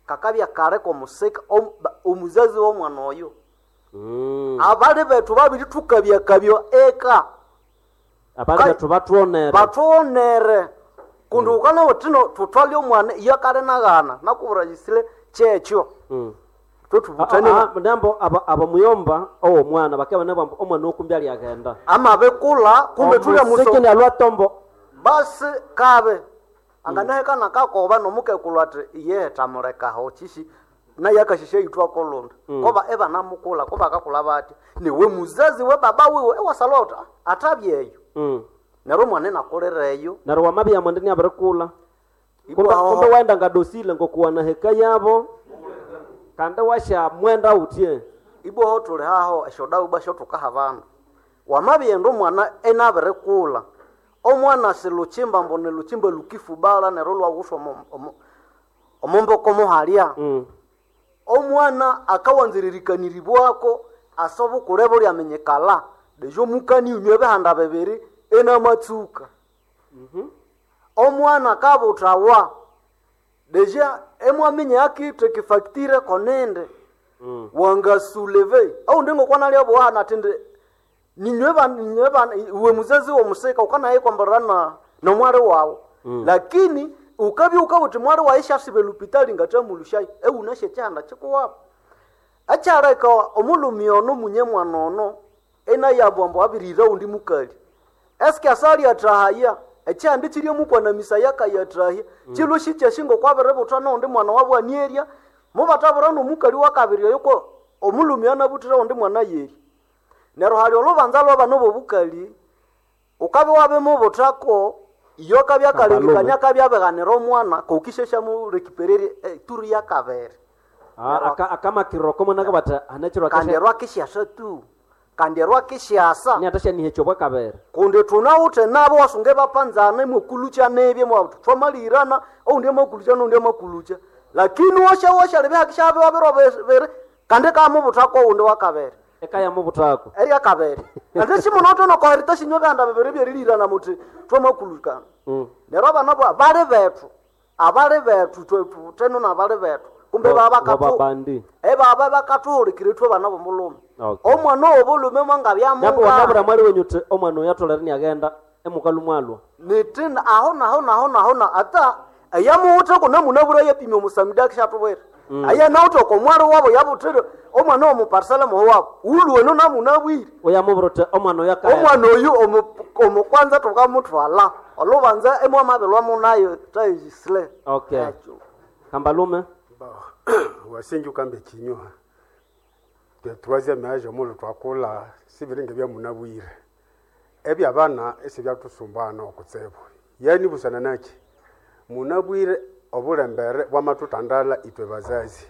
kakabya kare ko musika omuzazi wo mwana oyo abali betu babiri tukabya kabyo eka abali betu batuonere kundu ukana wotino tutwali omwana yakare nagana nakuburajisile checho tutubutane ndambo abamuyomba owo mwana bakaba nabo omwana okumbya agenda ama bekula kumbe tuli muso sekene alwatombo basi kabe anganaheka nakakoba nomuke kulwate iye tamureka ho chishi na yakashishe itwa kolonda koba eba namukula koba akakula bati niwe muzazi we baba wiwe ewasalota atabyeyo naro mwana nakolereyo naro wamabya mwandini abarekula kumbe waenda ngadosile ngokuwana heka yabo kanda washa mwenda utie ibo hotole haho eshoda ubasho tukahavana wamabye ndo mwana enaberekula omwana seluchimba mbone luchimba lukifubala nero lwagusho omombo komo halia omwana akawanziririkanirirwako asobo kurebo lyamenyekala dejo mukani unyebe handa bebere ena matsuka omwana kabutawa deja emwamenye akite kifaktire konende wangasuleve au ndengo kwana lya bwana tende ninyweba uwe muzazi wa museka ukana yeye kwambarana na mware wao lakini ukabi ukabuti mware waisha sibelupitali ngatamulushai unashe cyanda chikuwa achara ka omulumiono munyemwanono ena yabwambo abirira undi mukali eske asali atrahaya ecyandi kiri mukwana misaya kayatrahya kilushi cyashingo kwaberebo undi mwana wabwa nieria mubatabura no mukali wakabiri yoko omulumiana butira undi mwana yeri nero hali olubanza lwabano bobukali ukabe wabe mubotako iyo kabya kalengikanya kabya beganero mwana kokishesha mu recuperere turi ya kavere akama kiroko mona kabata anachiro kanderwa kishasa tu kanderwa kishasa ni atasha ni hechobwa kavere kunde tunaute nabo wasunge bapanzana mukulucha nebye mu twamalirana au ndiye makulucha no ndiye makulucha lakini washa lebe hakishabe wabe kande kama botako unde wakavere ekaya mubutako eria kabere ande simonoto no kohirita shinyoga anda bebere byerilira na muti twomakuluka nero bana abale betu teno na abale betu kumbe baba katu baba bakaturi kiritwe bana bomulume omwana obulume mangabya munga nabo nabura mwali wenyute omwana yatolerani agenda emukalumwalwa nitina ahona ata ayamuute kuna munabura yapimye musamida kishatubwera aya nauto ko mwaro wabo yabutere omwana omuparsala mo wabo ulweno namunabwire oyamubrote omwana yakaya omwana oyu omukwanza tukamutwala olubanza emwamabelwa munayo tayisle okay kambalume wasenju kambe kinyo de troisième âge omulu twakula sibiringe bya munabwire ebya bana esibya tusumbana okutsebo yani busana naki munabwire obulembere bwamatutandala itwe bazazi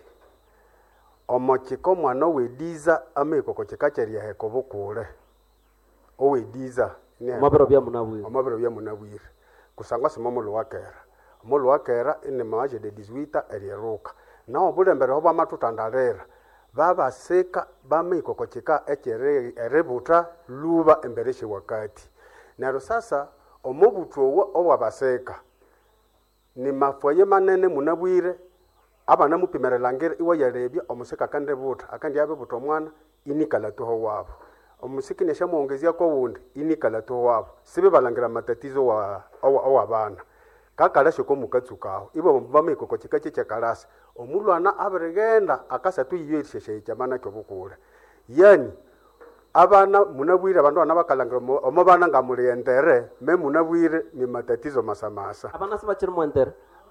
omokiko mwana wediza amekoko kikacheria heko bukule owediza mabero bya munabwire kusangwa simomulu wakera ine maje de 18 erieruka na obulembere obwamatutandalera baba seka bamekoko kika erebuta luba embereshe wakati naro sasa omobutwo obwabaseka ni mafoye manene munabwire abana mupimerelangere iwa yarebya omuseka kande buta akandi yabe buto mwana inikala toho wabo omusiki nesha muongezia ko wundi inikala toho wabo sibe balangira matatizo wa abana kakala shoko mukatsukaho ibo bameko ko kikache cyakalasa omulwana aberegenda akasa tuyiye sheshe cyamana cyo bukura yani abana munabwire abantu anabakalangiro omabana ngamulendere me munabwire ni matatizo masamasa abana sebakiri mwendere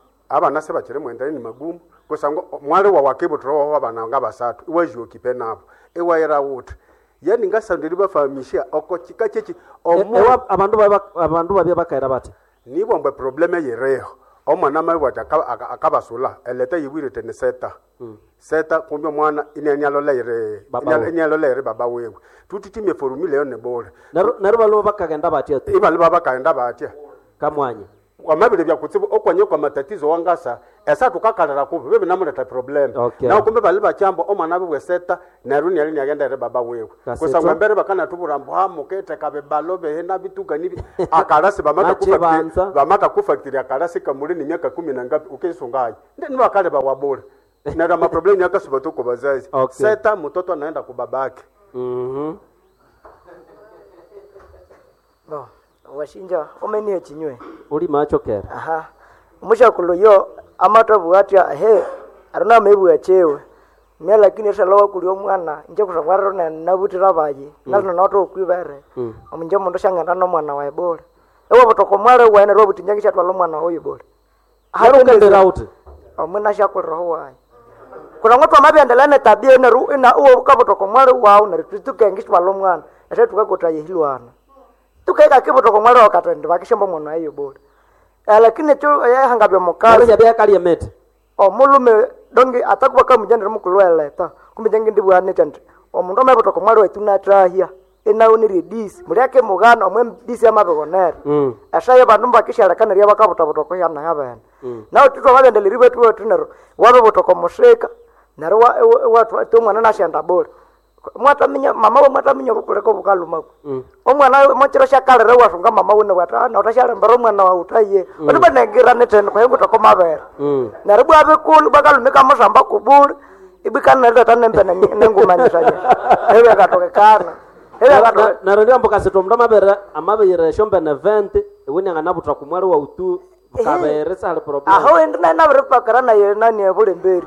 ni magumu kusanga mwale wa wakebutro wa abana ngabasatu iwajo kipenabo ewayera wuti yani ngasandiri bafamisha oko kikachechi abantu babya bakaira bati nibo mbe probleme yereho omwana mabwata akabasula eleta yibwire tene seta kumbe mwana inyalolere baba wewe tutitimye formula yo nebole naro balo bakagenda batya ibali baba kaenda batya kamwanya kwamabire bya kutsibu okwanye kwa matatizo wangasa esa tukakalera kubo bebe namuleta problem okay. Na kumbe bali bachambo omwana bwe seta naruni yali nyagenda re baba wewe kusanga mbere bakana tuburambo hamukete kabe balobe hena bituka nibi akarasi bamata kufactory akarasi kamuli ni myaka 10 na ngapi ukesungaye ndi bakale bawabora na maproblemu yakasuba tu kwa bazazi. Okay. Seta mtoto anaenda kwa babake. No, washinja omeni echinywe. Uli macho kera. Aha. Umusha kuloyo amatabu atya he aruna mebu yachewe. Mya lakini esalawa kulyo mwana nje kusabwara na nabutira baye. Nalo noto kwibere. Omunje mundu shanganda no mwana wa Ebola. Ewo botoko mware wene robo tinyangisha twalo mwana wa Ebola. Harukendera out. Omuna shakuro wae. Kuna watu amabiendelea na tabia na uwo kabotoko mware wao na tutukengishwa lo mwana. Ese tukakotaye hilwana. Tukaika kibotoko mware wakatende bakishamba mwana wa Ebola. Lakini tu hangabyo mukali ya bya kali mete omulume donge atakuba kamujandira mukulweleta kumijenge ndibwane tante omundu amebotoko mwari wetu natrahia enauni redis mulyake mugana omwe disi amabegonera ashaye bandu mbakishalekana ria bakabotoko yana yabene nawo tutwa babendeleri betu wetu nero wabotoko musheka nero watu tumwana nashenda bora mwataminya mama we mwataminya kukuleko bukaluma omwana mochiro shakalere wasunga mama we wata na utashara mbaro mwana wa utaye bado banengira netene kwa hiyo tokomabera na rubu abekulu bakalumika musamba kuburi ibikana ndio tanembe na nengumanyishaje ewe akatokekana na ndio mboka setomda mabera amabere shombe na 20 wini nganabuta kumwari wa utu kabere sale problem aho endina na berepakara na yena ni ebule mberi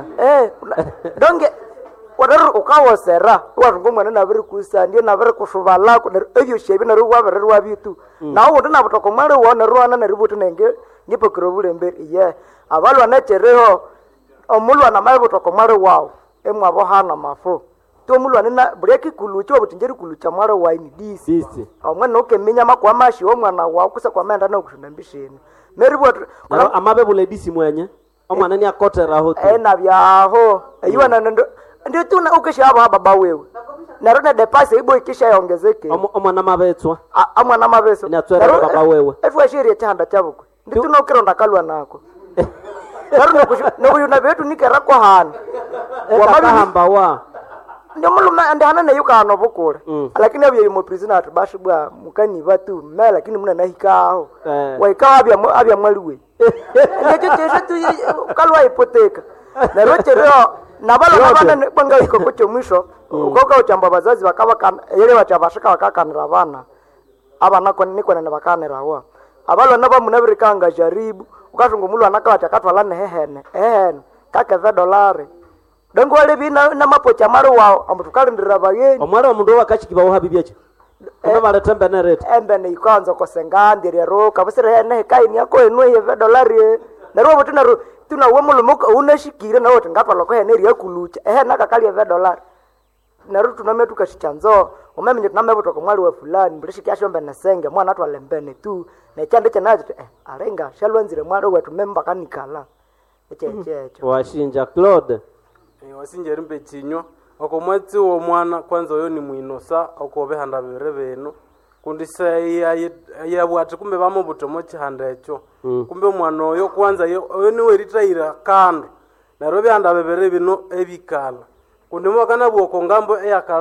donge wadaru ukawosera warungu mwana na bere kusandie na bere kushubala ko ebyo shebi na ruwa bere ruwa bitu na wo ndina butoko mwari wona ruwana na ributu nenge ngipokero bule mberi abalwa na chereho omulwa na maye butoko mwari wao emwabo hana mafu to mulwa na bureki kulucho butinjeri kulucha mwari wa ini disi omwana okemenya makwa mashi omwana wao kusa kwa menda na okushindambisheni meribu amabe bule disi mwenye omwana ni akotera hoto na byaho ayiwa na ndio tu na ukishaba baba wewe na rona de passe ibo ikisha yaongezeke omwana mabetswa amwana mabeso na twera baba wewe efwa shiri chanda chabuko ndio tu na ukironda kalwa nako karno no na betu nikera kwa hana wakahamba wa ndio mulume ande hana na yuka no bukure lakini abye mo prisoner atubashi bwa mukani batu mela lakini muna nahikao waikawa abya mwaliwe ndio tu kalwa ipoteka na roche leo nabana banga iko kucho mwisho ukoka uchamba bazazi bakaba kan yele bachabashika bakakanira abana ko niko nene bakanira wa abalo naba munabirikanga jaribu ukashungu mulu anaka atakatwala ne hehene kake $20 dongo wale bina na mapocha maro wao amutukalindira bageni omwara omundu wakachikibaho habibi acho kuna bale tembe na rate embe ne ikanza ko sengandi rero kabusire ne kaini yako enwe $20 na robo tuna wemulumoka unashikire na wote ngapa loko heneri yakulucha nakakalia $20 na rutu na metu kashichanzo umeme tuname butoko mwali wa fulani mbilishikia shombe na senge mwana atu alembene tu na chande chenaje arenga shalwanzire mwali wetu memba kanikala echechecho washinja Claude wasinje rimbe chinyo okomwatsi wo mwana kwanza yo ni mwinosa okobehanda bere beno kundi sai yabwati kumbe bamo butomo chihanda echo kumbe mwana oyo kwanza yo ni weritaira kando narobe anda bebere bino ebikala kundi mwakana bwoko ngambo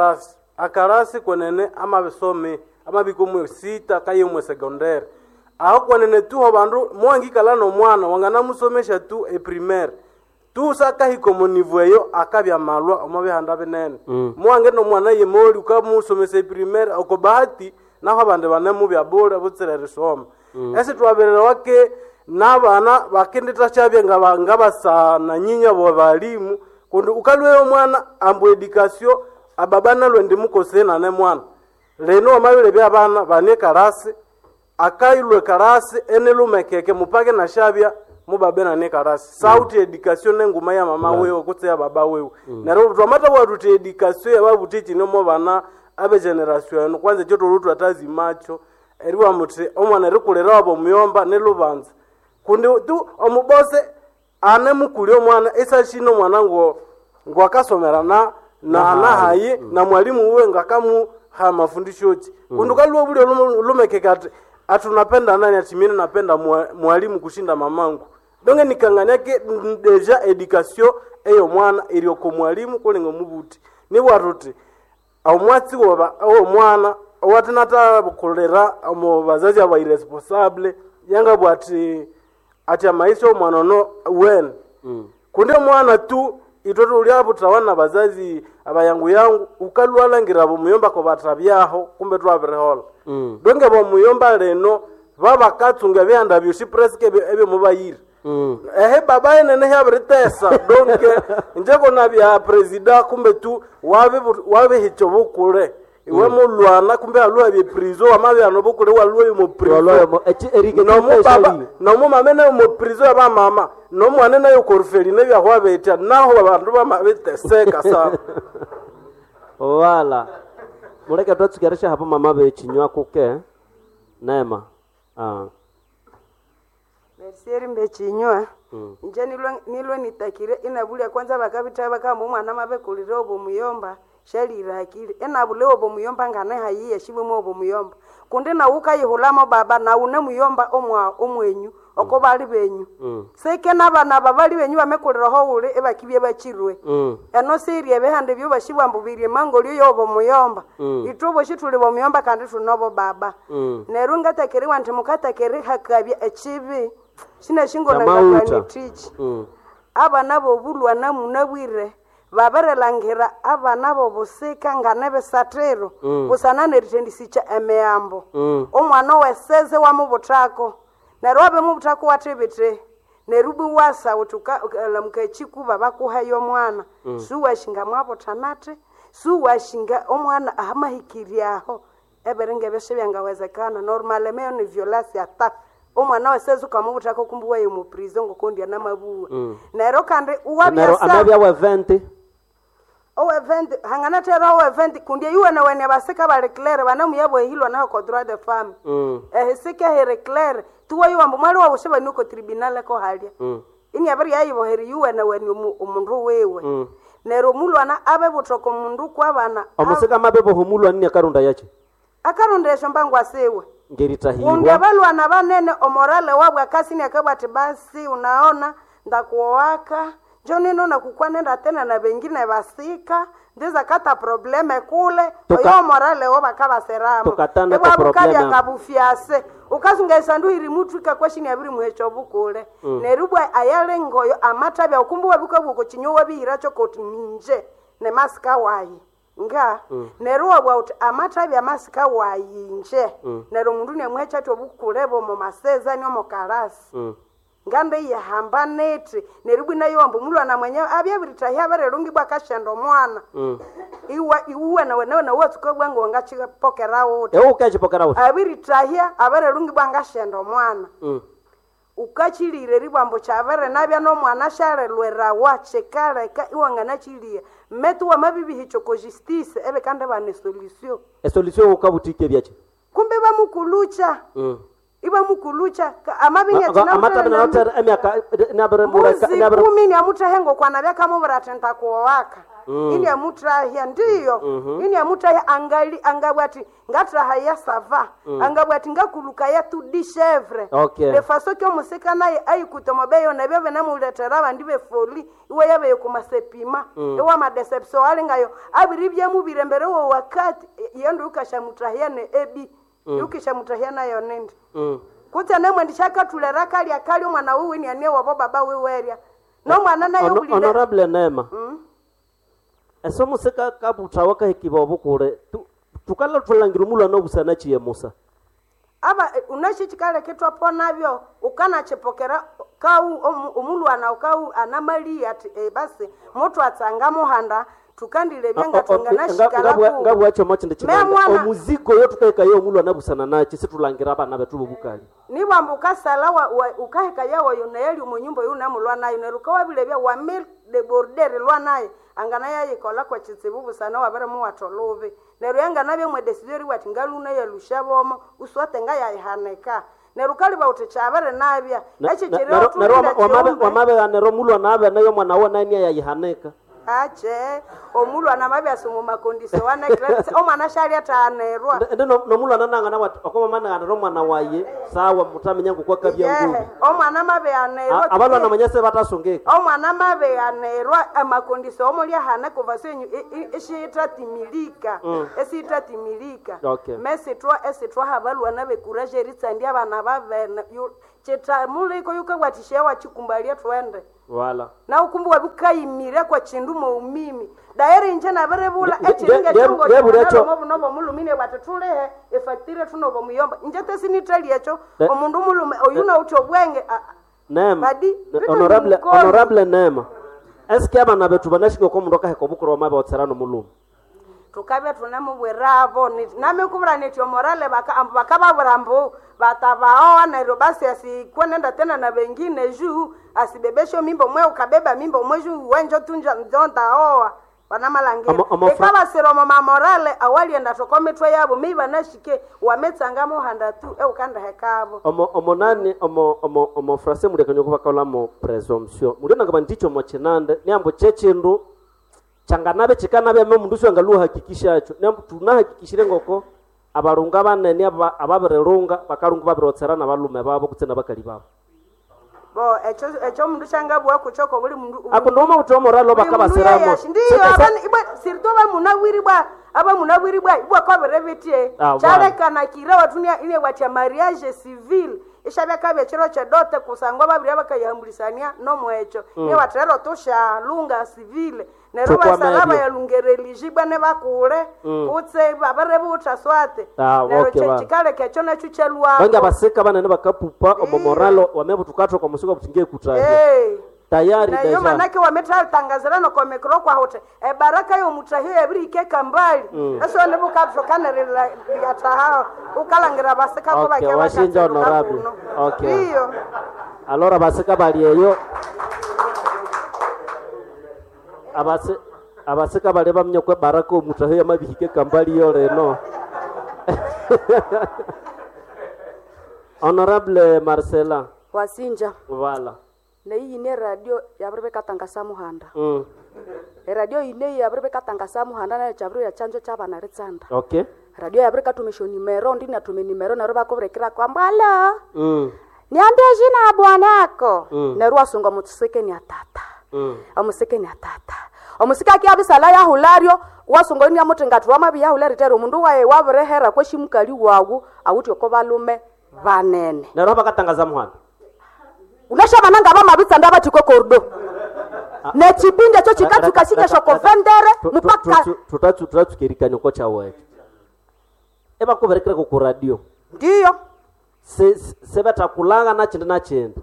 akarasi kwenene amabisome amabikomwe 6 kayemwe secondaire aho kwenene tuho bandu mwangikala no mwana wangana musomesha tu primaire tu saka hikomo nivueyo akabya malwa omabihanda binene mwange no mwana yemoli ukamusomesa primaire okobahati naho abande banemu byabora butserere soma ese twaberera wake nabana bakendeta chabye ngabasa na nyinya bo balimu kundi ukalweyo mwana ambu education ababana lwendi mukosena ne mwana leno amabile byabana bane karasi akailwe karasi enelumekeke mupake na shabya mubabena ne karasi sauti education nenguma ya mama wewe kutse ya baba wewe naro twamata watu education yababutichi no bana abe generation kwanza cyoto rutu atazi macho eriwa muti omwana rikulera abo muyomba ne lubanza kundi tu omubose ane mukuli omwana esashino mwana ngo akasomerana na hayi na mwalimu uwe ngakamu ha mafundisho chi kundi kalwa buli lumekeka atunapenda nani atimini napenda mwalimu kushinda mamangu donge nikanganyake deja education eyo mwana ilioko mwalimu kulinga mubuti ni waruti omwatsi woba mwana watinata bukolera omo bazazi aba irresponsible yanga bwati ati amaisho mwana no wen kunde mwana tu itoto uliapo tawana bazazi abayangu ukalwala ngirabo muyomba ko batabyaho kumbe twabirehola donge bo muyomba leno baba katsunga byanda byushi preske ebe mubayiri ehe baba ene habretesa donke njeko na bya president kumbe tu wabe hicho bukule iwe mulwana kumbe alwa bye prison amabe anobukule walwa mu prison no mu mamene mu prison aba mama no mwana nayo korfeli ne bya hwabeta naho abantu bamabeteseka sana wala muleke twatsukeresha hapo mama be chinywa kuke Neema Merseri mbechinywa nje nilwe nitakire inabuli kwanza bakabita bakambo mwana mabekulire obo muyomba shalira akili enabule obo muyomba ngane hayiye shibwe mu obo muyomba kunde na ukayihulamo baba na une muyomba omwenyu okobali benyu seke nabana babali benyu bamekulira ho ule ebakibye bachirwe eno serie behande byo bashibwa mbubiri mangoli yo obo muyomba itubo shitule bo muyomba kandi tunobo baba nerunga takeri wanti mukatakeri hakabya echibi shina shingo na ngani teach abana bo bulwa na munabwire baberelangira abana bo busika ngane besatero busanane ritendisicha emeyambo omwana weseze wa mubutako narobe mubutako watebete nerubu wasa utuka lamkechikuba bakuhayo mwana suwa shinga mwabo tanate suwa shinga omwana ahamahikiriaho eberenge besebya ngawezekana normale meyo ni violence attack omwana weseze ukamubutako kumbuwa yo mu prison ngokondia na mabuwa nero kandi uwabya anabya wa 20 event hangana tera event kundi yuwe na wene basika ba reclaire bana muyabo hilo na ko droit de femme sika he reclaire tuwa yuwa mbumali wa busheba nuko tribunal ko halia ini abari yayibo heri yuwe na wene umundu wewe nero mulwana abe butoko mundu kwa bana omusika mabebo humulwa nini akarunda yache akarundesha mbangu asewe ngeritahirwa kundi abalwana banene omorale wabwa kasini akabati basi unaona ndakuwaka Joni nona kukwanenda tena na bengine basika ndiza kata probleme kule oyo morale oba kaba seramo tukatana kwa probleme akabufiase ukasunga isandu iri mutu kakwashini abiri muhecho bukule nerubwa ayale ngoyo amatabya ukumbuwa bukabuko kinyowa bihira cyo koti minje ne maska wayi nga neruwa bwa amatabya maska wayi nje nero mundu ne muhecha cyo bukulebo mu maseza nyo mu karasi ngande yahamba neti neribwi nayo ambu mulwana mwenye abyabirita yabarelungi bwakashendo mwana iwa na wewe na watuko bwango ngachika pokera wote ukaje pokera wote abirita abarelungi bwangashendo mwana ukachilire ribambo chavere nabya no mwana share lwera wachekala ka iwangana chilia metu wa mabibi hicho ko justice ebe kande bane solution ukabutike byache kumbe bamukulucha iba mukulucha amabinya tina amata binalotera emyaka nabere kumini amutahengo kwa nabya kama baratenta kuwaka ili amutahia ndiyo ili amutahia angali angabwati ngatra ya sava angabwati ngakuluka ya tudi chevre le faso kyo musika naye ayikutomo beyo nabebe namuletera bandi befoli iwe yabe kumasepima ewa ma deception alingayo abiribye mubire mbere wo wakati yendo ukashamutahia ne ebi ukishamutahia nayo nende kuti anemwe ndishaka tulera kali akali mwana wewe ni ane wabo baba weweria no mwana nayo bulile honorable Neema eso musika kabuta waka hikibobo kure tukala tulangira mulo no busana chiye Musa aba unashikikale kitwa ponavyo ukana chepokera kau umulu ana ukau anamali ati basi mtu atsanga muhanda tukandile byanga tungana shikala ngabu acho machinde chimanga omuziko yo tukaika yo mulu anabusana nachi situlangira abana betu bukali ni bambuka sala ukaheka yawo yo nayeli mu nyumba yo namulwa nayo nerukawa bile bya wa mil de border lwa nayo angana yayikola kwa chitsibubu sana wabere mu watolove neru yanga nabye mwe desideri wati ngaluna ya lushabomo uswate nga yayihaneka nerukali ba utechabere nabya echi chirero wamabe anero mulu anabe nayo mwana wona ni yayihaneka ache omulu anamabe asumu makondisho wana kletse omana shali atanerwa no mulu ananga na watu akoma mana anero mwana waye sawa mutamenya ngukwa kabya ngubu omwana mabe anerwa abantu anamanyase batasongeka omwana mabe anerwa amakondisho omuli hana kuvasenyu eshitratimilika eshitratimilika mesitwa habalwa nabe courage ritsandi abana bavena cheta muliko yuka watishewa chikumbalia twende wala na ukumbu wabukayimire kwa chindu mu umimi dairi nje na berebula Nge- echiringa nge- chongo nge- nge- chongo mobu nobo mulumine batutulehe efaktire tunobo muyomba nje tesinitali echo Ne- omundu mulume oyuna ucho bwenge Neema Badi, vitu honorable ni mkono. honorable Neema eske abana betu banashinga ko mundu kaheko bukuru mabe otserano mulumu tukabya tunamubwerabo nami kubura netyo morale bakababurambo batabaoa nairo basi asikwenenda tena na wengine juu asibebesho mimbo mwe ukabeba mimbo mwe juu wenjo tunja nzondaoa wanamalangira ekaba siromo mamorale awali enda tokometwe yabo miba nashike wametsangamo handa tu ukanda hekabo omo nani omo frase muri kanyo kubakala mo presumption muri nanga bandicho mo chenande nyambo chechindu changanabe chikanabe me mundu swangalu hakikisha acho nyambo tunahakikishire ngoko abarunga banene ababererunga bakarunga babirotserana balume babo kutsena bakali babo bo echo mundu changabwa kuchoko buli mundu akundoma uto moralo bakabaseramo ndiyo abana ibwa siritoba munawiri bwa aba munawiri bwa ibwa kwaberevetie chale kana kira watunia ile watia mariage civil ishabe kabe chiro cha dote kusangwa babiri bakayambulisania no mwecho ne watrero tosha lunga civil nero basalaba ya lungereliji bane bakure utse babarebuta swate nero chikale kecho na chuchelwa banga baseka banene bakapupa omo moralo wamebutukatwa kwa musiko butinge kutaje tayari deja na yoma nake wametangazana kwa mikro kwa hote baraka yo mutahio yabiri keka mbali eso ndebo katso kanarela yataha ukalangira baseka ko bakya washinja honorable okay iyo alora baseka bali eyo abaseka bali bamnya kwa baraka mutahio yamabihike kambali yo reno Honorable Marcela Wasinja wala na iyi ne radio yabrebe katangasa muhanda radio ine yabrebe katangasa muhanda na chabru ya chanjo chabana ritsanda okay radio yabrebe katumesho nimero ndina tume nimero na roba kobrekira kwambala niambie jina bwanako na ruasunga mutseke ni atata amuseke ni atata amusika kyabisala ya hulario wasunga ni amutengatu wamabi ya hulari tero mundu wae wabrehera kweshimukali wagu awuti okobalume banene na roba katangaza muhanda unashaba nanga bamabitsa ndabati ko kordo ne chipinde cyo chikatuka sike shoko vendere mupaka tutatu kerikanya ko chawe eba ko berekera ko radio ndiyo se batakulanga na chinda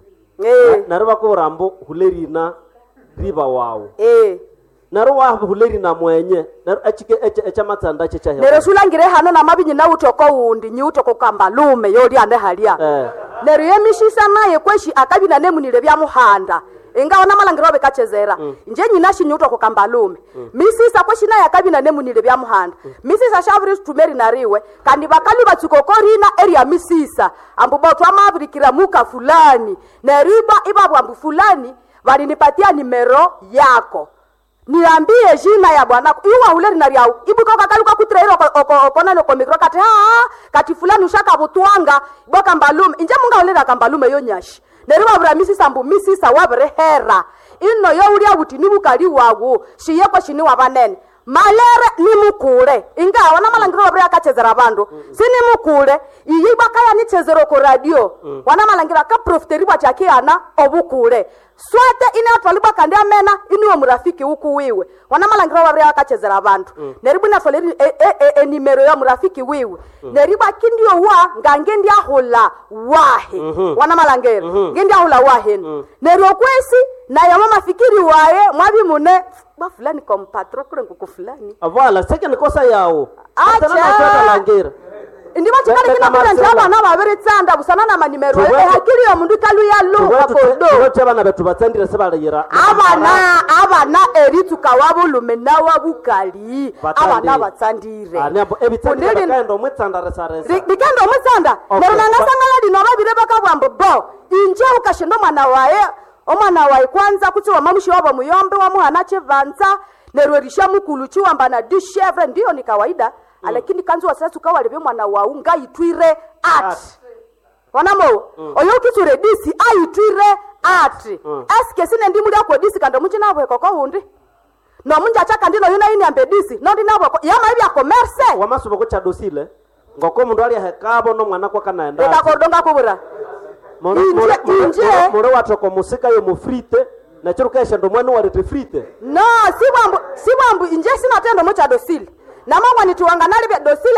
na roba ko rambo hulerina riba wawo naro wa huleri na mwenye naro achike echa matsanda checha he nero sulangire hano na mabinyi na utoko undi nyi utoko kambalume yoli ande halia nero yemishisa naye kweshi akabina nemunire bya muhanda ingawa namalangiro bekachezera nje nyina shinyuto ko kambalume misisa kweshi naye akabina nemunire bya muhanda misisa shabri tumeri nariwe kandi bakali batsukokorina area misisa ambubo twamabirikira muka fulani neriba ibabu ambu fulani walinipatia nimero yako niambie jina ya bwanako iwa uleri na ryao ibuka kakaluka kutrero okona no komikro kati fulani ushaka butwanga boka mbalume inje munga ulera kambalume yo nyashi neriba buramisi sambu misisa wabre hera ino yo uri abuti nibukali wagu shiye kwa shini wabanene malere ni mukule ingawa na malangiro wabre akachezera abandu sini mukule iyi bakaya ni chezero ko radio wana malangira ka profteri bwa chakiana obukule swate ine atwaliba kandi amena iniwo murafiki huku wiwe wana malangira wabre akachezera abandu neribu na soleri nimero ya murafiki wiwe neriba kindio wa ngange ndi ahola wahe wana malangira ngendi ahola wahe nero kwesi na ya mama fikiri wae mwabi mune ba fulani kompatro kure nguko fulani avala second kosa yao atana na kwata langira ndiba chikali kina mwana njaba na babere tsanda busana na manimero hakiri ya mundu kalu ya lo bakodo wote bana betu batsandira sebalayira abana erituka wabulume na wabukali abana batsandire anyambo ebitsandira kaendo mwetsanda resaresa dikendo mwetsanda nero nangasangala dino babire bakabwambo bo inje ukashendo mwana wae omwana wae kwanza kuti wa mamushi wabo muyombe wa muhana chevanza nero risha mukulu chiwamba na dishevre ndio ni kawaida lakini kanzu wasatu kawalebe mwana wa unga itwire ati wanamo oyo kiture disi aitwire ati aske sine ndi muri akwo kando munji nabo ekoko hundi no munja chaka ndino yuna ini ambe disi no ndi nabo yama ibi commerce wamasubo ko chadosile ngoko mundu ali hekabo no mwana kwa kanaenda eka kordonga kubura More watoko musika yo mufrite na chiro kesha ndo mwana wa retrifite no si bambu inje sina tendo mocha dosili na mama nituanganali bya dosili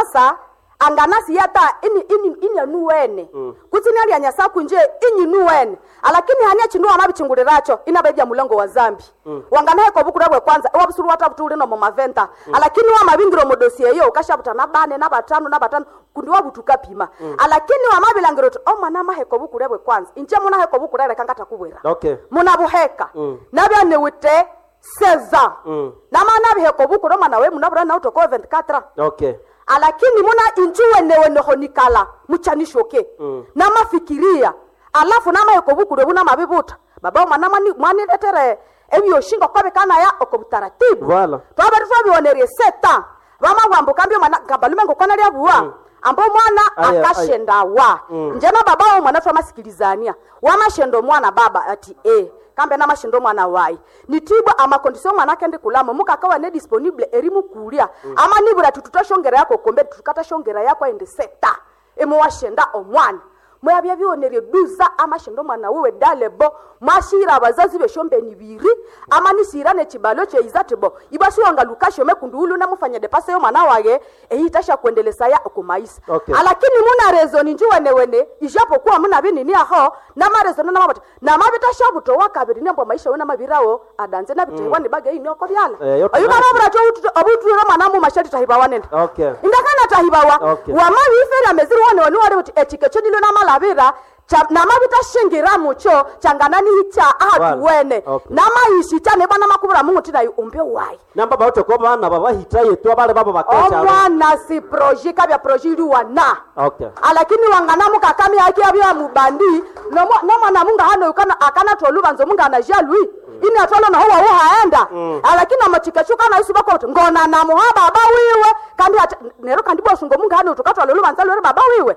anganasi yata ini anuwene kutini ali anyasa kunje inyi nuwene alakini hanya chinua mabichinguliracho inabejya mulango wa zambi wanganahe ko bukurabwe kwanza wabusuru watabutule no maventa alakini wa mabingiro modosie yo kashabuta na bane na batano kundi wabutuka pima alakini wa mabilangiro o mwana mahe ko bukurabwe kwanza inje muna he ko bukurere kangata kubwera okay muna buheka nabya ne wite seza na mana bihe ko bukuro mana we munabura na utoko 24 okay alakini muna injuwe newe honikala muchanishoke na mafikiria alafu na mayeko bukure buna mabibuta baba mwana mani letere ebyo shinga kwabe kana ya okobutaratibu voilà twabari twabionerie seta bama bambo kambyo mwana gabalume ngokona lya buwa ambo mwana akashenda wa njema baba mwana twamasikilizania wamashendo mwana baba ati kambe na mashindo mwana wai nitibwa ama condition mwana kende kulamo mukakawa ne disponible erimu kulia ama nibura tututashongera yako kombe tukatashongera yako ende seta emo washenda omwana mwabya byonerie duza amashindo mwana wewe dalebo mashira abazazi beshombe nibiri ama nisirane kibalo che izatebo ibasi wanga lukasho mekundulu na mufanya depase yo mwana wage eyitasha kuendeleza ya okumaisa okay. Alakini muna reason njuwe wene ijapokuwa muna binini aho na mareason na mabata na mabitasha buto wakabiri nembo maisha wena mabirawo adanze na bitwa ni bage ini oko byala ayuka mabura to obutu ro mwana mu mashati tahiba wanende okay indakana tahibawa okay. Wa mabi ifera meziri wone wari uti etikecho dilo na malabira na mabita shingira mucho changanani hicha ahatu wene okay. Na maishi chane bana makubura mungu tina umbe wai namba bato ko bana baba hitaye to abale baba bakacha omwana si projet kabya projet wana okay alakini wangana mukakami yake abya mubandi no mwana munga hano ukana akana toluba nzo munga anajia lui ini atolo na huwa haenda alakini amachikashuka na isibako ngona na muhaba baba wiwe kandi nero kandi bosungo munga hano tukatwa loluba nzalo baba wiwe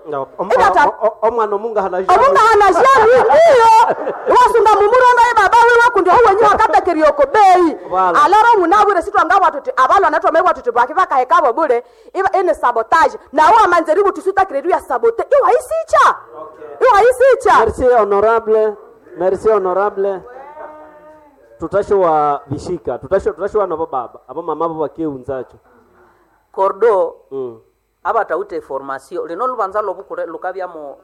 omwana munga hana omunga hana jari iyo wasunga mumurondo ye baba wiwe kundi huwa nyo akatekerioko bei alaro munabure sitwanga watote abalo anatwa mai watote baki bakahekabo bure iba ene sabotage na wa manzeribu tusuta kredu ya sabote iwa isicha okay. Iwa isicha merci honorable tutasho wa bishika tutasho wa baba aba mama baba keunzacho kordo aba taute formation lino lubanza lobukure lukabyamo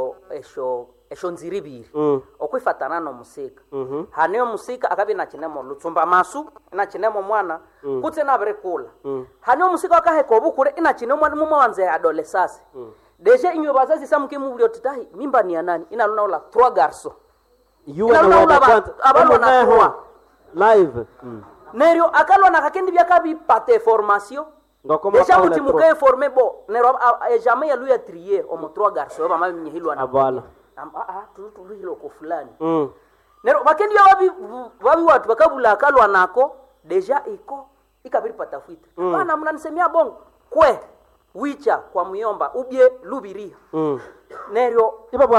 esho nziribiri okwifatana no musika haneyo musika akabi na kinemo lutsumba masu na kinemo mwana kutse na brekula haneyo musika akaheka obukure ina kinemo mwana wanze adolescence deja inyo bazazi samke mubuli otitahi mimba ni ya nani ina luna ula 3 garçons yuwe na kwanza abalo na 3 live nerio akalo na kakendi byakabi pate formation deja kuti mukae forme bo nero jamais ya luya trier omo 3 garçons baba mami hilwa na abala tulu hilo ko fulani nero bakendi ya wabi watu bakabula akalwa nako deja iko ikabiri patafuita bana mnanisemia bongo kwe wicha kwa muyomba ubye lubiria nerio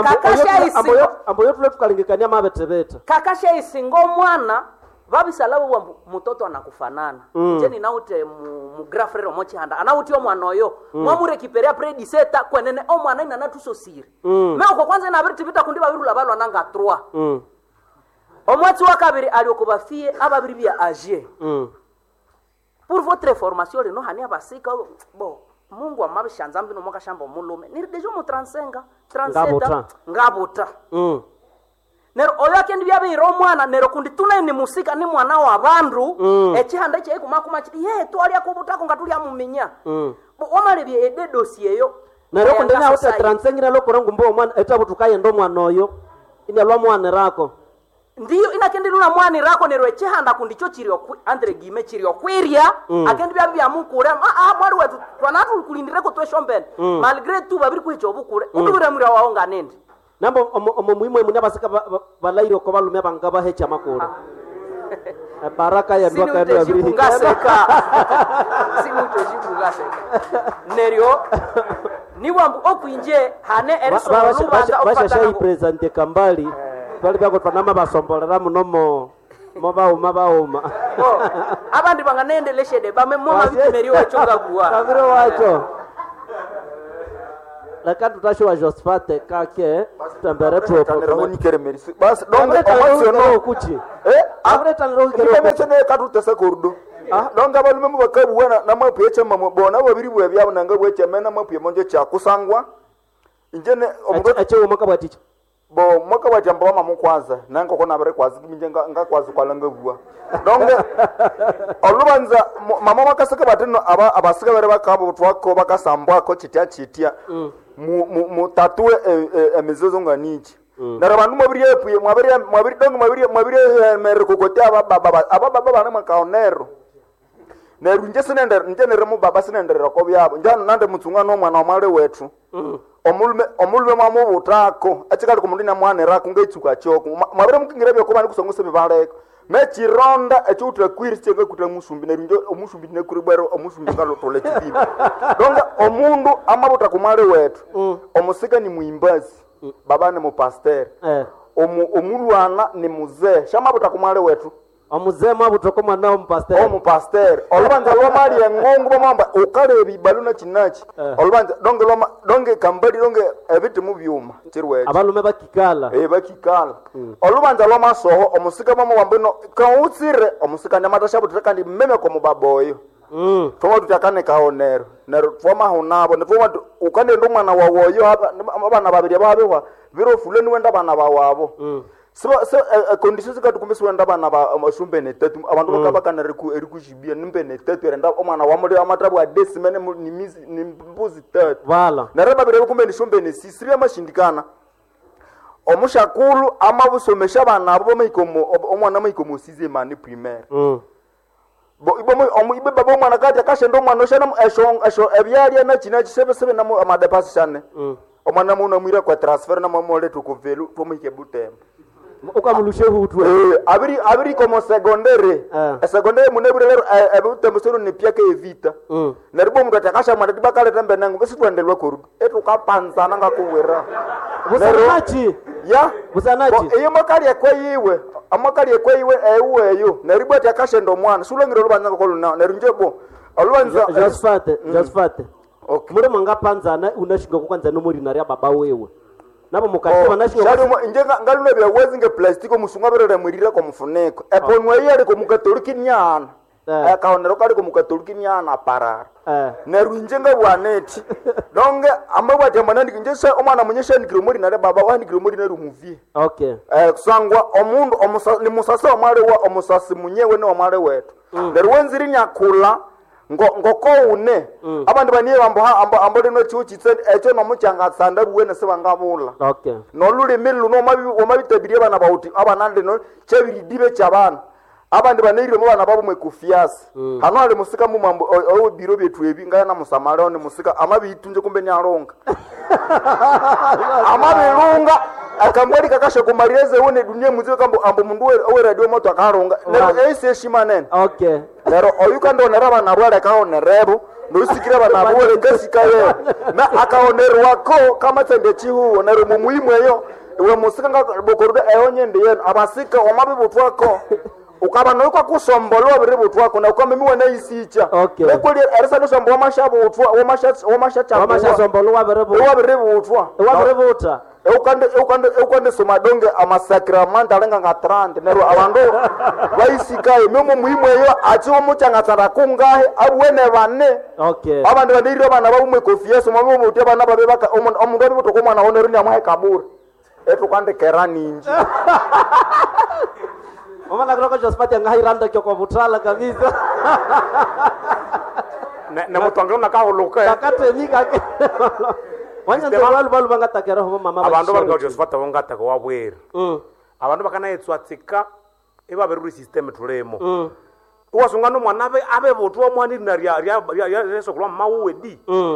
amboyo tule tukalingikania mabetebeta kakasha isingo mwana babisalabo wa mutoto anakufanana jeni naute mu grafre romochi handa anauti omwana oyo mwamure kiperia prediseta kwenene omwana ina natuso siri meko kwanza na biriti bita kundi babiru labalo nanga 3 omwati wakabiri aliokobafie ababiri bya age pour votre formation le no hania basika bo Mungu amabishanza mbino mwaka shamba mulume ni dejo mu 35 37 ngabota nero oyo akendi byabiro mwana nero kundi tuna ni musika ni mwana wa bandu ekihanda kye kumakuma kiti ye twali akubutako ngatuli amuminya omale bye ede dossier yo nero kundi na uta 35 nalo korangu mbo mwana etabutukaye ndo mwana oyo ina lwa mwana rako ndiyo inakendi luna mwani rako nero ekihanda kundi cyo kiriyo andre gime kiriyo kwiria akendi bya mukure mwari wetu twanatu kulindire ko tweshombene malgré tout babiri kwicho bukure udubire muri wawo nganende nambo omo muhimu muni abasika balairo ko balume bangaba hecha makuru baraka ya ndwaka ya babiri ngaseka simuto jibugaseka nerio ni wambu okuinje hane eriso lubanza okupata basha presente kambali bali bako twanama basombolera munomo mabauma abandi banganendeleshede bame moma bitemerio echoga kuwa kabiro wacho laka tutashiwa Josfate kake tambere tu tanero nikere merisi basi donc omotiono kuchi abreta nero kero katutesa kurdo donc abalume mubakabuwana namapyeche mamobona babiri bwe byabo nanga bweche mena mapye monje cha kusangwa injene ache umaka bwaticha bo mwaka wa jambo mama mukwanza nango kona bare kwazi minje ngakwazi kwalanga bua donc olubanza mama makasaka batino abasika bare bakabo twako bakasambwa ko chitia mu tatue emizozo nganichi nara bantu mabiri epuye mwabiri dongo mabiri mere kokoti aba bana makaonero nerunje sinender njenere mu baba sinender ko byabo njano nande mutsunga no mwana omale wetu omulme mama butako achikali kumundina mwana rako ngeitsuka choko mabere mukingire byo kubani kusongose bibaleko mechironda echutra kwiritsenge kutra musumbi nerunje omusumbi nekuribero omusumbi ngalo tole chibibi donga omundu amabuta kumale wetu omusika ni muimbazi baba ni mu pastor omulwana ni muzee shamabuta kumale wetu omuzee mabutoko mwana ompasteur pasteur olubanza lwamali engongo bamamba ukale bibaluna chinachi olubanza donge kambali donge ebiti mu byuma chirwe abalume bakikala bakikala olubanza lwamasoho omusika mama wambino kautsire omusika nyamatasha butra kandi meme ko mubaboyo toma tutakane kaonero nero twama honabo netoma ukande ndo mwana wawoyo abana babiri ababewa biro fuleni wenda bana bawabo so conditions ka tukumisi wenda bana ba mashumbe ne tatu abantu bakabakana erikujibia nimbe ne tatu enda omwana wa muri amatabu a desimene ni mbuzi tatu vala naraba bire kumbe ni shumbe ne sisiri amashindikana omushakulu amabusomesha bana abo mayikomo omwana mayikomo size mani primaire bo ibe babo mwana kati akashendo mwana oshana esho ebyali na china chisebe na amadepasishane omwana muna mwira kwa transfer na mamole tukuvelu tomike butembo ukamulushe hutwe abiri como secondaire secondaire munebure ebutembo sero ni piake evita neribo mndu atakasha mwana tibakale tembe nangu bese twandelwa korudu etukapanzana ngakuwera busanachi ya busanachi iyo makali ekweyiwe amakali ekweyiwe eweyo neribo atakasha ndo mwana sulongiro lubanza ko luna nerinjebo alwanza Josfate okay muri mangapanzana unashinga kwanza no muri nari baba wewe nabo mukati banashinga shari injenga ngalune bya wezinge plastiko musunga berere mwirira ko mufuneko eponwe yari ko mukatoliki nyana akaonero kali ko mukatoliki nyana parara nerwinjenga bwaneti donge amabwa jamana ndinjese omwana munyesha ndikiro muri nare baba wa ndikiro muri nare muvie okay kusangwa omundu ni musasa omwale wa omusasi munyewe ne omwale wetu nerwenziri nyakula ngoko une abandi baniye ambo lino chuchitse echo no muchanga sanda ruwene sebangabula okay no luli milu no mabitebirie bana bauti abanande no chebiri dibe chabana abandi banirire mu bana babo mwekufiasi hano ali musika mu mambo o biro betu ebi ngaya na musamara one musika amabitunje kumbe nyaronga amabirunga akambweli kakasha kumareze one dunia muziko kambo ambo mundu we radio moto akaronga nero ese shimanene okay nero oyuka ndo neraba na bwale kao nerebo nusikira bana bwale gasika ye na akaonerwa ko kama tende chihu nero mumuimwe yo we musika ngabokorbe ayonye ndiye abasika omabibutwako ukaba nuko kusombolwa biribu twako na ukome miwe na isicha ekuli arisa no sombo mashabo utwa wo mashacha sombolwa biribu utwa uta ukande somadonge amasakramenta alenga nga 30 nero abango baisikaye memo muhimwe yo achiwo muchanga tsara kungahe abwene bane okay abandi bandiriro bana babumwe kofiyeso mamo mutie bana babe baka omundu abibuto ko mwana onero ni amwe kabura etukande kerani inji mama nagroko Josfate ngahiranda kyoko butala kabisa na mutwangira nakahuluka takate mika ke wanya ndewalu balu bangatakera ho mama abantu banga Josfate bongataka wabwera abantu bakana etswatsika eba beruri system tulemo uwasunga no mwana abe botwa mwana ya reso kulwa mawuwe di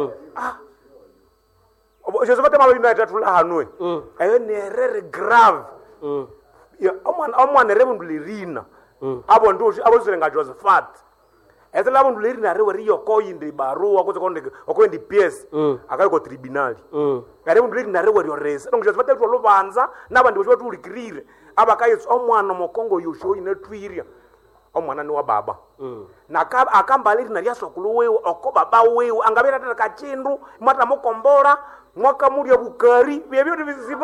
Josfate malo united tulahanwe ayo ne rere grave ya omwana rebundulirina abo ndoshi abo sirenga Josfate ezela bundulirina rewe riyo koyinde baruwa kuze konde okondi PS akayiko tribunali rebundulirina rewe ryo rese ngo Josfate twa lubanza nabandi bose batulikirire abakayitso omwana mokongo yosho ine twiria omwana ni wa baba na akambaliri na lyasokulu wewe oko baba wewe angabira tata kachindu mwata mukombora mwaka mulya bukari byebyo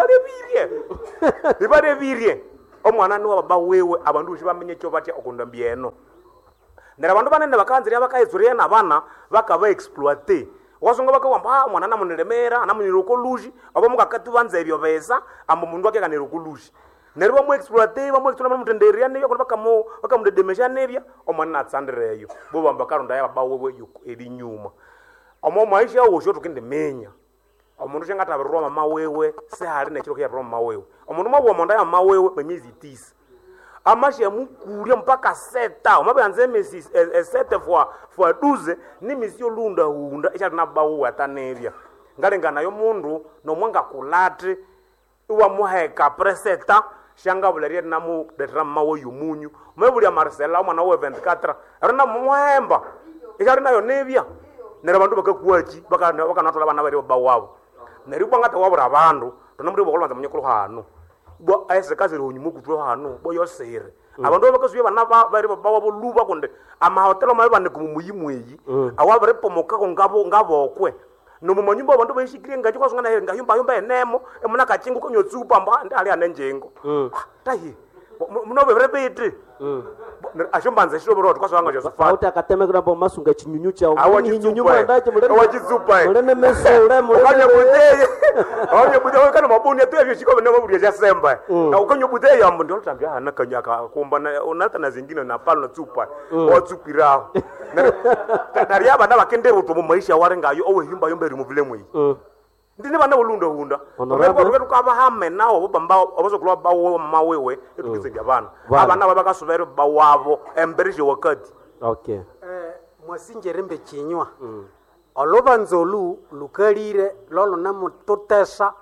bibale birye omwana ni wa baba wewe abandu shibamenye cyo batya okundambye eno nera bandu banene bakanzira bakaizuriye nabana bakaba exploiter wasonga bakawamba mwana namunelemera anamuniroko luji abo mukakati banze ebyo beza amo mundu wake kaniroko luji neri bamu exploiter bamu explora mutenderia nebyo kuba bakamudedemesha nebyo omwana atsandireyo bo bamba karonda ya baba wewe eri nyuma omo maisha wosho tukende menya omundu shangata barwa mama wewe se hari nekiro kya mama wewe omundu mabwo monda ya mama wewe bemyezi 9 amashe mukuria mpaka 7 omabanze mesi 7 fois 12 ni misio lunda hunda ichali na bawo ataneria ngalengana yo mundu no mwanga kulati uwa muheka preseta shanga buleria namu detra mawo yumunyu mebuli ya Marcela mwana we 24 arina muhemba ichali nayo nevia nera bandu bakakuachi baka natola bana bari bawabo neri bwangata wabura bandu tonamuri bokolwanza munyekuru hano bo ayesekazi runyumu kutwe hano bo yosere abantu bakasuye bana bari bawa boluba konde ama hotelo mabe bane kumuyimweyi awabare pomoka ko ngabokwe no mu manyumba abantu bayishikire ngaje kwasungana ngayumba enemo emuna kachingu ko nyotsupa mba ndali anenjengo tayi munobe rebete ashombanza shoboro twasanga Josephat auta akatemekera bo masunga chinyunyu cha chinyunyu mandaje mulene wachitsupa mulene mesole mulene buteye awanye buteye kana mabuni atwe shiko bene mabudi ya semba na ukanyo buteye yambo ndo tambia hana kanya kumba na onata na zingine na palo tsupa watsupira tariya bana bakende buto mu maisha warengayo owe himba yombe rimuvile mwe ndine bana ulundo hunda obeko tukaba hame nawo bamba obazokulwa bawo mama wewe etukizenge bana abana babakasubera bawabo emberije wakati okay mwasinjerembe chinywa olobanzolu lukalire lolo namutotesa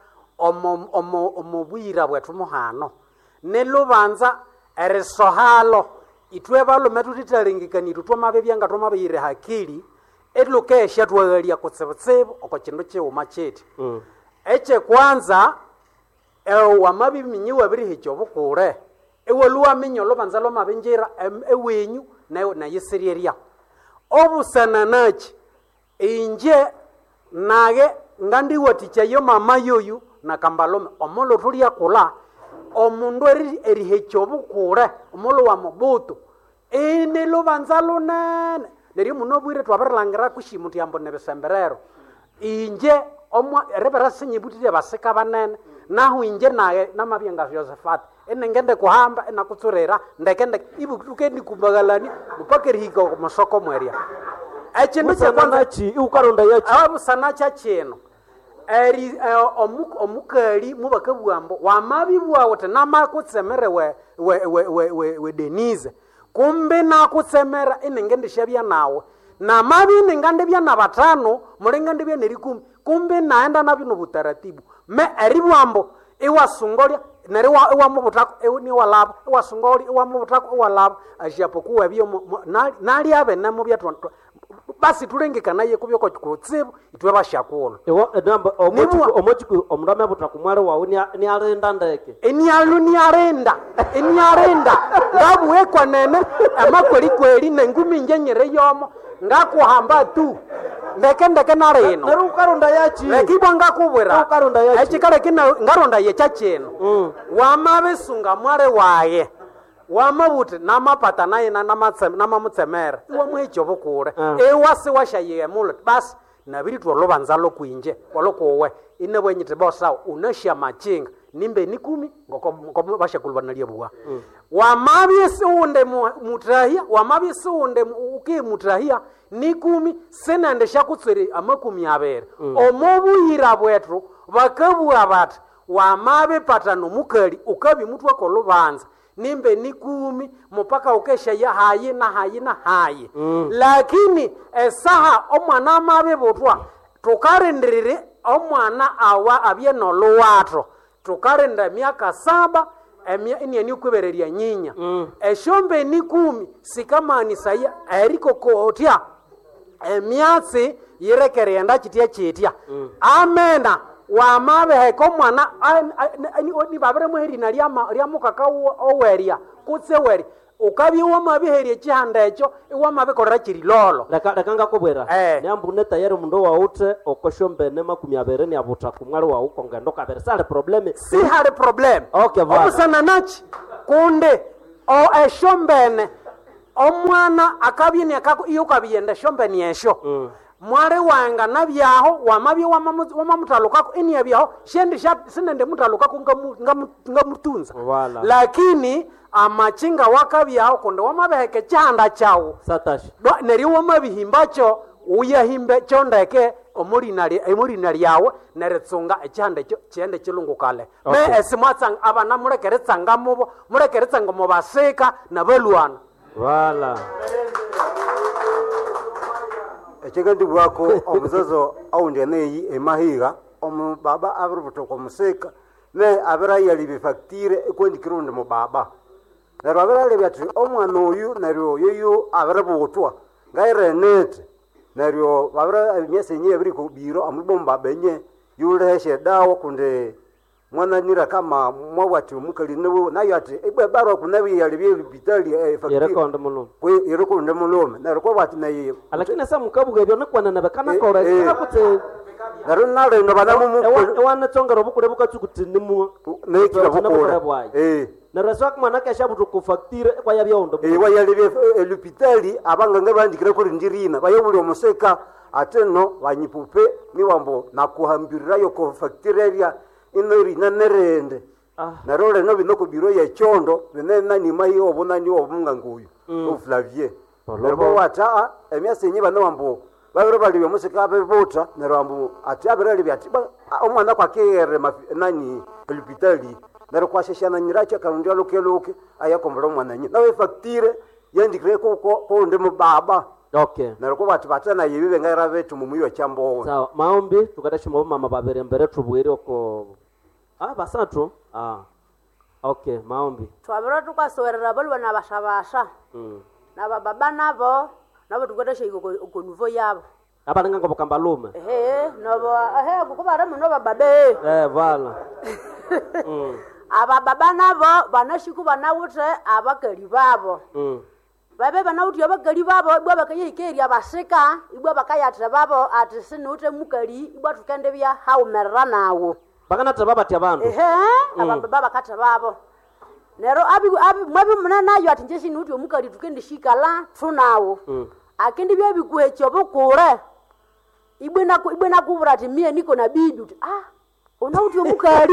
omubwira bwetu muhano nelubanza erisohalo itwe balo metutitalengekanira twamabe byanga twamabire hakili elukesha twagalia kutsebetsebo okochindu cheuma cheti eche kwanza wamabi minyiwa biri hicho bukure eweluwa minyo lobanza lo mabenjera ewenyu na yeseriria obusananachi inje nage ngandi waticha yo mama yoyu na kambalome omolo tulia kula omundu eri hicho bukure omolo wa mobuto ene lobanza lo nene neri muno bwire twaberlangira kushimuti yambo nebesemberero inje omwa rebera sinyibutire baseka banene nahu inje naye namabyenga Josephat enengende kuhamba enakutsurera ndekende ibutukendi kumbagalani mupakeri hiko masoko mweria echindu kwanza chi ukaronda yachi abusanacha cheno eri omukali mubakabwambo wamabibwa wote namakutsemere we Denise kumbe nakutsemera inengende shabya nawe na mabi ningande bya na batano mulengande bya nerikumi kumbe naenda na bino butaratibu me eribwambo iwasungolya neri wa mubutako ni walaba iwasungoli wa mubutako walaba ajapokuwa byo nali abe namo bya basi tulengekana ye kubyo ko kutsibu itwe bashakolo ewa edamba omochiku omndame butako mwale wawe ni arenda ndeke ni arenda ngabuwe kwa nene amakweli kweli nengumi njenyere yomo ngakuhamba tu ndeke nareno nari ukaronda yachi lekibwa ngakubwera ukaronda yachi echikale kina ngaronda ye chacheno wamabesunga mwale waye wamabute namapata naye namamutsemera iwe mwejo bukure ewase washaye mulo basi nabiri twolobanza lokwinje walokowe inebwenyite bosa unashya machinga nimbe ni 10 ngoko bashakulubanalia bwa wamabisi unde mutrahia wamabisi unde ukimutrahia ni 10 senande shakutsere amakumi abere omobuhira bwetru bakabwa bat wamabe patano mukali ukabi mutwa kolubanza nimbe ni 10 mpaka ukesha ya hayi na hayi lakini esaha omwana mabe botwa tukarenderere omwana awa abye noluwatro tukarenda miaka 7 ni ukwebereria nyinya eshombe ni 10 sikamani saya eriko kotia emyatsi yirekerenda chitia chitia amena wamabe heko mwana ni babere muheri na lya mukaka oweria kutseweri ukabya wamabiherya ekihanda ekyo iwamabikolera kirilolo leka ngakubwira niambune tayari mundu waute okoshombene 20 abuta kumwali wawu kongendo kabere sale probleme si hali problem okay vale omusana nachi kunde o eshombene omwana akabyeni akako iyo kabiyenda shombeni esho mwari wanga nabyaho wamabye wamamutalukako iniyabyaho shendi sinende mutalukako ngamutunza lakini amachinga wakabyaho kunde wamabeheke chihanda chawo satashi neryo wamabihimbacho uyahimbe chondeke omulina lyawe neritsunga ekihanda ekyo kiyende kilungukale me esimwatsanga abana mulekeretsanga mubo mulekeretsanga mubasika nabalwana wala ekigandi bwako omuzazo aundeneyi emahiga omubaba abirubutoka omusika ne abirayali bifactire ekwendikirunde mubaba neryo abirayali ati omwana oyu neryo yoyo abiributwa ngairenete neryo babira emyesi enye ebiri kubiro amubomba benye yuleheshe dawa kunde mwana nira kama mwawati omukali nebo nayo ati ebwe baro kunabi yali byebitali factory yerekonde mulome yerekonde mulome neryo kwa bati naye lakini sasa mukabuga ebyo nakwana nabakana kora nakute neryo nale no banamu ewana tsongero bukure bukatsukuti nimu nekira bukure neryo swa kumana kesha butu ku factory kwa yabyondo wayali l'hôpital abanganga bandikira kuri ndirina bayobuli omuseka ateno banyipupe niwambo nakuhambirirayo ko factory area inori nanerende narole no binoko biro ya chondo benena ni mai obunani obunga nguyu o Flavier nerbo wata emyase nyi bana wambo babiro bali byomusika bebota nerwambo ati abirali byati omwana kwa kere nani l'hôpital nero kwa sheshana nyiracha karundia lokeloke ayakombera omwana nyi nawe facture yandikire ko ndemo baba okay nero ko batana yibibe ngaira betu mumuyo chambo sawa maombi tukatashimo mama babere mbere tubwire ko basatu okay maombi twabira tukwasowerera balwana bashabasha naba baba nabo tukatashye ikonuvo yabo abananga ngobo kambalume nobo kukubara muno bababe vala aba baba nabo banashiku banawute abakali babo babe banawuti abakali babo ibwa bakayikeria basika ibwa bakayatra babo ati sinute mukali ibwa tukende bya haumerera nawo bakana tababa ati abantu aba baba bakatra babo nero abi mwabi munana yo ati nje sinuti omukali tukende shikala tunawo akindi bya bikuhecho bukure ibwena kubura ati mie niko na bibi unauti omukali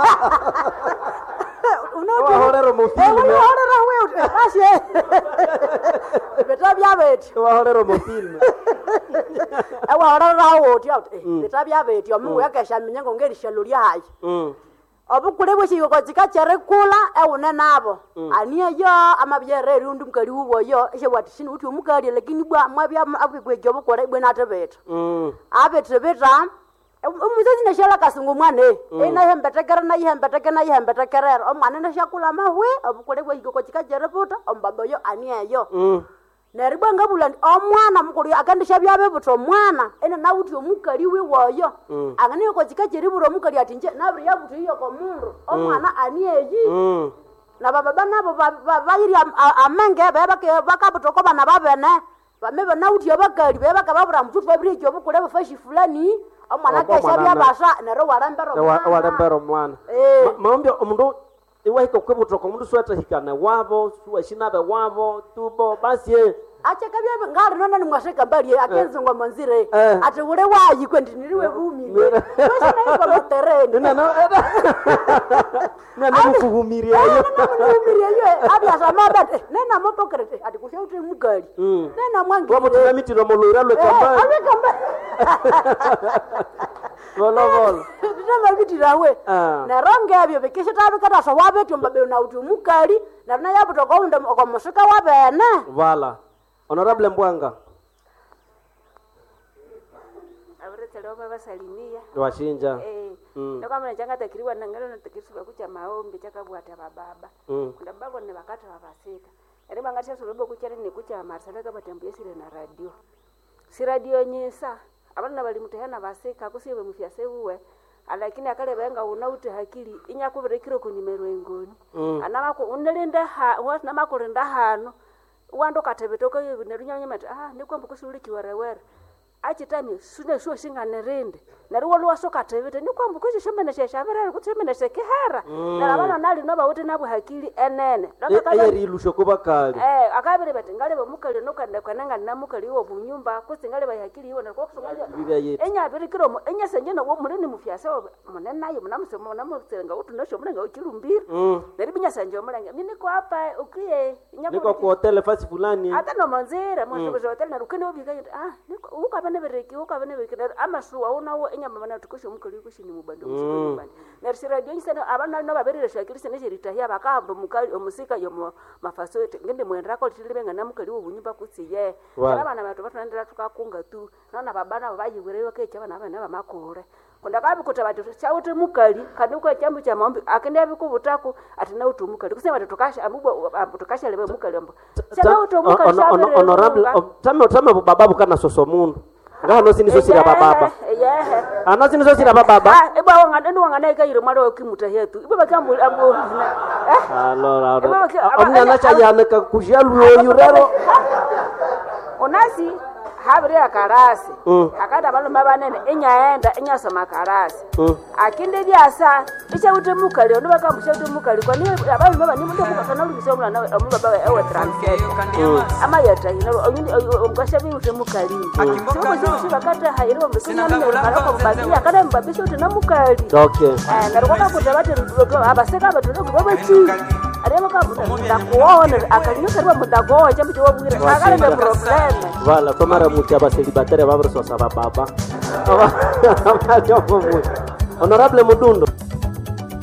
wahorero mufilme wahorero wewe ashe betabya beti wahorero mufilme wahorero woti betabya beti omungu yakesha minyango ngeri shaluria hayi obukule bwe shiko kika cherekula eune nabo aniye yo amabyereri undu mukali ubo yo eshe wati shini uti omukali lakini bwa mwabya abikwejo bukore bwe natebeta abetebeta umuzazi neshala kasungu mwane ina hembetekere omwana neshakula mahwe obukole bwe hiko kika chereputa ombabo yo aniye yo neribwa ngabulandi omwana mukuli akandisha byabe buto omwana ene nawuti omukali wiwoyo angani ko kikachiriburo omukali atinje nabri yabuto iyo ko mundu omwana aniyeji na baba nabo bayiri amenge bakabuto ko bana babene bamebe nawuti abakali babura mtutu babiri obukule bafashi fulani omwana kesha byabasha nero walembero mwana maombi omundu iwahika kwebutoko mundu sweta hikana wabo suwashinabe wabo tubo basi acha kabya ngari nona ni mwasheka mbali akenze ngoma nzire ati ule wayi kwendi niliwe bumi basi na iko motereni nana mukuhumiria yo abya samabate nena mopokrete ati kushauti mugali nena mwangi wabo tunamiti no molora lwe kamba Vola. Ndama bitirawe. Na ronge abyo bekesha tabe kata so wabetu mbabe na uti mukali na na yabu to ko ndam ko musika wabene. Vala. Honorable Mbwanga. Abretelo baba salimia. Washinja. Ndo kama njanga takiriwa nangalo na takiriwa kucha maombi chakabwata bababa. Ndabako ne bakata babasika. Ere bangacha surobo kuchari ne kucha marsala batambuye sire na radio. Si radio nyesa. Abana bali mutehana baseka kusiwe mufyase uwe lakini akale benga unaute hakili inyakuberekiro kunimero engoni anamako unelinda namakulinda hano wando katebetoka nerunyanyamata nikwamba kusuli kiwerewere achitami sune sho singanerende nariwo lwaso katebete nikwamba kushishimene sheshabere kushimene shekehera narabana nali noba wote nabo hakili enene ayeri ilusho kuba kali akabere batengale bamukali nokande kwananga namukali wo bunyumba kusingale ba hakili iwo nariko kusongaje enya birikiro mo enya senjena wo mulini mufyase munene nayo munamusemo namusenga utunosho munenga ukirumbira naribinya sanje mulanga mimi ko hapa ukiye niko ku hotel fasi fulani hata no manzira mo hotel na rukene obiga ukabane bereki ukabane bereki amashuwa unawo enya mama tukosho mukali kushini mubando kushini narisira jonsena abana no baberere shakiri sene jeritahia bakamba mukali omusika yo mafasote ngende mwendako litilibenga namukali wo bunyumba kutsiye abana batu batandira tukakunga tu nana babana bayiwerewe kecha bana bana bamakore kunda kabi kutabatu chauti mukali kandi uko chambu cha maombi akende abikubutako atina utu mukali kusema tukasha abubo tukasha lebe mukali ambo chama utu mukali honorable tama bababu kana soso mundu ngano sinizo sira bababa ana sinizo sira bababa eba wangana wangana kayiro maro kimuta hetu ibo bakambu ambo alora amna na chayana ka kujalu yurero onasi habre akarasi akada balo mabanene enyaenda enyasoma karasi akinde byasa icha utemukali ono bakambusha utemukali kwa nini abantu baba ni muntu kubakana lubisomla nawe baba ewe transfer ama yata hino omukasha bi utemukali sio bakata hayiro mbesina nene barako badia kada mbabisha utemukali okay naruka kutabate abaseka batoro baba chi areba kabuta ndakuona akanyuka rwa mudago chambo cyo bwire akale the problem wala tomara mucha baselibatare babro sosa baba honorable Mudundo